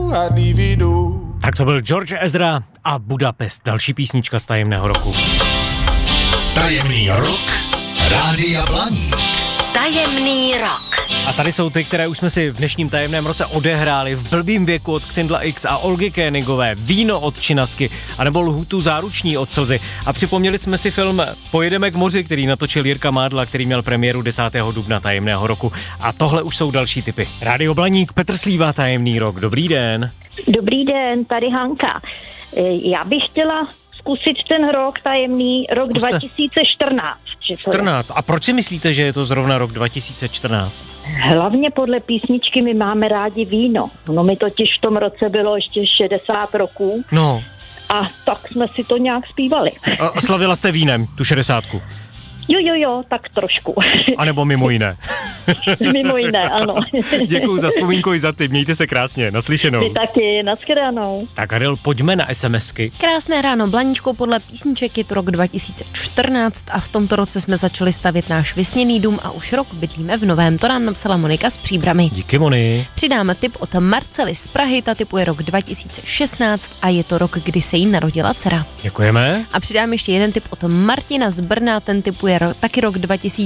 I'd leave it all. Tak to byl George Ezra a Budapest, další písnička z Tajemného roku. Tajemný rok Rádia Blaník. Tajemný rok. A tady jsou ty, které už jsme si v dnešním tajemném roce odehráli. V Blbým věku od Xindla X a Olgy Kénigové, Víno od Činasky, anebo Lhůtu záruční od Slzy. A připomněli jsme si film Pojedeme k moři, který natočil Jirka Mádla, který měl premiéru 10. dubna tajemného roku. A tohle už jsou další tipy. Rádio Blaník, Petr Slíva, Tajemný rok. Dobrý den. Dobrý den, tady Hanka. Já bych chtěla zkusit ten rok tajemný, rok Zkuste. 2014. 14. A proč si myslíte, že je to zrovna rok 2014? Hlavně podle písničky My máme rádi víno. No mi totiž v tom roce bylo ještě 60 roků. No. A tak jsme si to nějak zpívali. A slavila jste vínem tu 60. Jo, tak trošku. A nebo mimo jiné. Mimo jiné, ano. Děkuju za vzpomínku i za tip, mějte se krásně, naslyšenou. Vy taky, nashledanou. Tak Adel, pojďme na SMSky. Krásné ráno, Blaníčko, podle písniček je to rok 2014 a v tomto roce jsme začali stavět náš vysněný dům a už rok bydlíme v novém. To nám napsala Monika z Příbrami. Díky, Moni. Přidáme tip od Marcely z Prahy, ta tipuje rok 2016 a je to rok, kdy se jí narodila dcera. Děkujeme. A přidám ještě jeden tip od Martina z Brna, ten tipuje taky rok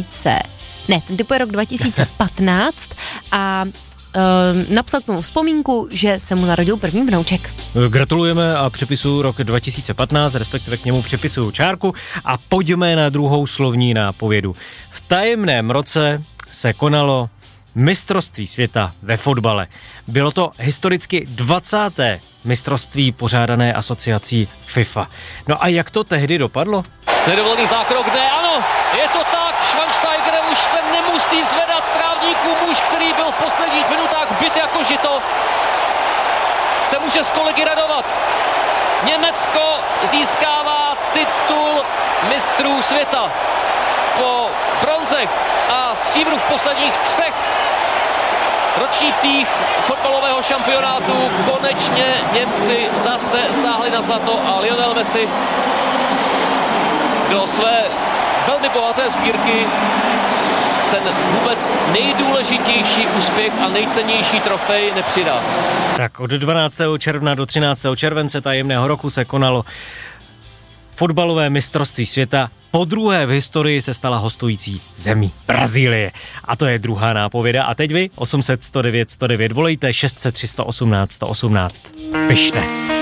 2015 a napsal k tomu vzpomínku, že se mu narodil první vnouček. Gratulujeme a připisuju rok 2015, respektive k němu připisuju čárku a pojďme na druhou slovní nápovědu. V tajemném roce se konalo mistrovství světa ve fotbale. Bylo to historicky 20. mistrovství pořádané asociací FIFA. No a jak to tehdy dopadlo? Nedovolený zákrok, ne, ano, je to tak, Schweinsteiger už se nemusí zvedat z trávníku, muž, který byl v posledních minutách byt jako žito, se může s kolegy radovat. Německo získává titul mistrů světa po bronzech a stříbru v posledních 3 ročnících fotbalového šampionátu. Konečně Němci zase sáhli na zlato a Lionel Messi do své velmi bohaté sbírky ten vůbec nejdůležitější úspěch a nejcennější trofej nepřidá. Tak od 12. června do 13. července tajemného roku se konalo fotbalové mistrovství světa. Po druhé v historii se stala hostující zemí Brazílie. A to je druhá nápověda. A teď vy 800 109 109 volejte 600 318 118. Pište.